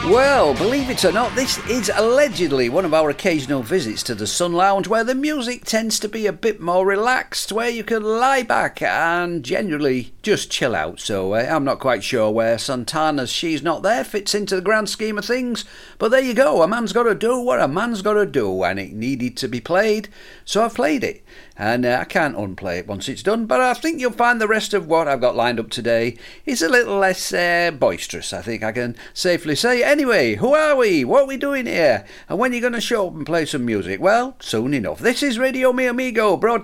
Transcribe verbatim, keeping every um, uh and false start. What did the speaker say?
Well, believe it or not, this is allegedly one of our occasional visits to the Sun Lounge, where the music tends to be a bit more relaxed, where you can lie back and generally just chill out. So uh, I'm not quite sure where Santana's She's Not There fits into the grand scheme of things, but there you go. A man's got to do what a man's got to do, and it needed to be played, so I've played it. And uh, I can't unplay it once it's done, but I think you'll find the rest of what I've got lined up today is a little less uh, boisterous, I think I can safely say. Anyway, who are we? What are we doing here? And when are you going to show up and play some music? Well, soon enough. This is Radio Mi Amigo, broadcast